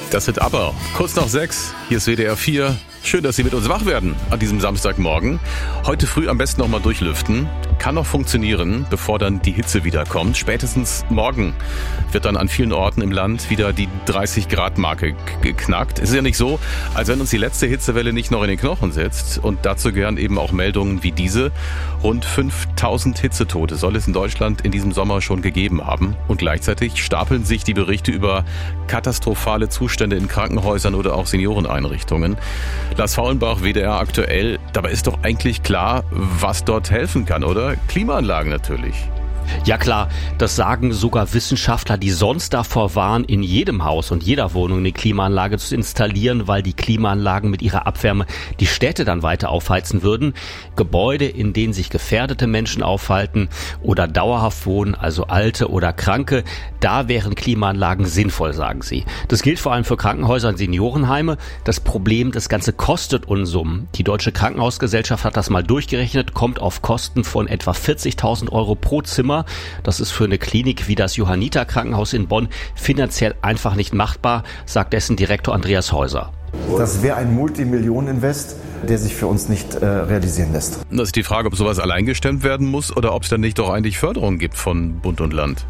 Das wird aber kurz nach 6. Hier ist WDR 4. Schön, dass Sie mit uns wach werden an diesem Samstagmorgen. Heute früh am besten noch mal durchlüften. Kann noch funktionieren, bevor dann die Hitze wieder kommt. Spätestens morgen wird dann an vielen Orten im Land wieder die 30-Grad-Marke geknackt. Es ist ja nicht so, als wenn uns die letzte Hitzewelle nicht noch in den Knochen sitzt. Und dazu gehören eben auch Meldungen wie diese. Rund 5000 Hitzetote soll es in Deutschland in diesem Sommer schon gegeben haben. Und gleichzeitig stapeln sich die Berichte über katastrophale Zustände in Krankenhäusern oder auch Senioreneinrichtungen. Lars Faulenbach, WDR aktuell. Dabei ist doch eigentlich klar, was dort helfen kann, oder? Klimaanlagen natürlich. Ja klar, das sagen sogar Wissenschaftler, die sonst davor warnen, in jedem Haus und jeder Wohnung eine Klimaanlage zu installieren, weil die Klimaanlagen mit ihrer Abwärme die Städte dann weiter aufheizen würden. Gebäude, in denen sich gefährdete Menschen aufhalten oder dauerhaft wohnen, also Alte oder Kranke, da wären Klimaanlagen sinnvoll, sagen sie. Das gilt vor allem für Krankenhäuser und Seniorenheime. Das Problem, das Ganze kostet Unsummen. Die Deutsche Krankenhausgesellschaft hat das mal durchgerechnet, kommt auf Kosten von etwa 40.000 Euro pro Zimmer. Das ist für eine Klinik wie das Johanniter Krankenhaus in Bonn finanziell einfach nicht machbar, sagt dessen Direktor Andreas Häuser. Das wäre ein Multimillionen-Invest, der sich für uns nicht realisieren lässt. Das ist die Frage, ob sowas allein gestemmt werden muss oder ob es dann nicht doch eigentlich Förderung gibt von Bund und Land.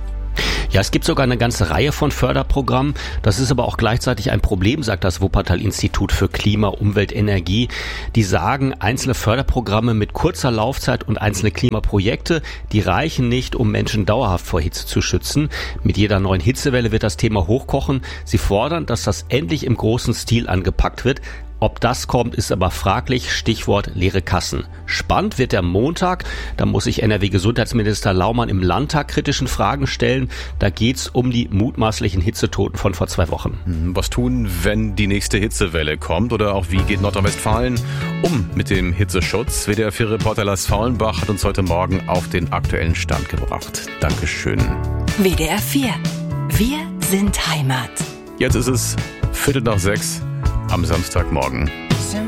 Ja, es gibt sogar eine ganze Reihe von Förderprogrammen. Das ist aber auch gleichzeitig ein Problem, sagt das Wuppertal-Institut für Klima, Umwelt, Energie. Die sagen, einzelne Förderprogramme mit kurzer Laufzeit und einzelne Klimaprojekte, die reichen nicht, um Menschen dauerhaft vor Hitze zu schützen. Mit jeder neuen Hitzewelle wird das Thema hochkochen. Sie fordern, dass das endlich im großen Stil angepackt wird. Ob das kommt, ist aber fraglich. Stichwort leere Kassen. Spannend wird der Montag. Da muss sich NRW-Gesundheitsminister Laumann im Landtag kritischen Fragen stellen. Da geht's um die mutmaßlichen Hitzetoten von vor 2 Wochen. Was tun, wenn die nächste Hitzewelle kommt? Oder auch wie geht Nordrhein-Westfalen um mit dem Hitzeschutz? WDR 4-Reporter Lars Faulenbach hat uns heute Morgen auf den aktuellen Stand gebracht. Dankeschön. WDR 4. Wir sind Heimat. Jetzt ist es 5:45 am Samstagmorgen.